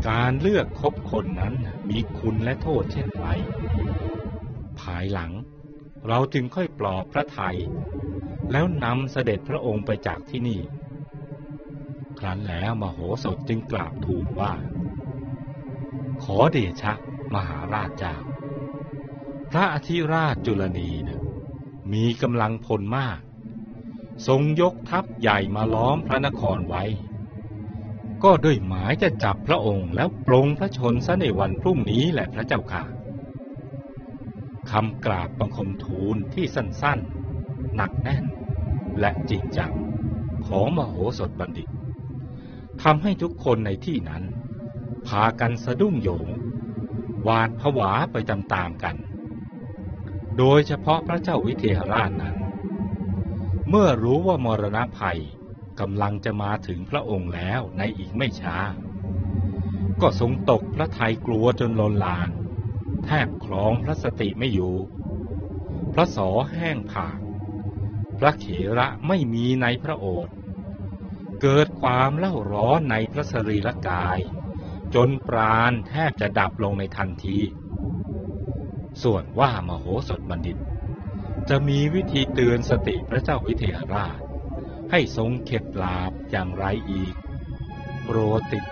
การเลือกคบคนนั้นมีคุณและโทษเช่นไรภายหลังเราจึงค่อยปลอบพระทัยแล้วนำเสด็จพระองค์ไปจากที่นี่ครั้นแล้วมโหสถจึงกราบทูลว่าขอเดชะมหาราชเจ้าพระอธิราชจุลนีมีกำลังพลมากทรงยกทัพใหญ่มาล้อมพระนครไว้ก็ด้วยหมายจะจับพระองค์แล้วปลงพระชนซะในวันพรุ่งนี้แหละพระเจ้าค่ะคำกราบบังคมทูลที่สั้นๆหนักแน่นและจริงจังของมโหสถบัณฑิตทำให้ทุกคนในที่นั้นพากันสะดุ้งโหยงหวาดผวาไปตามๆกันโดยเฉพาะพระเจ้าวิเทหราชนั้นเมื่อรู้ว่ามรณะภัยกำลังจะมาถึงพระองค์แล้วในอีกไม่ช้าก็ทรงตกพระทัยกลัวจนลนลานแทบคลองพระสติไม่อยู่พระศอแห้งผากพระเถระไม่มีในพระโอษฐ์เกิดความเล่าร้อนในพระสรีระกายจนปราณแทบจะดับลงในทันทีส่วนว่ามโหสถบัณฑิตจะมีวิธีเตือนสติพระเจ้าวิเทหราชให้ทรงเข็ดหลาบอย่างไรอีกโปรดติด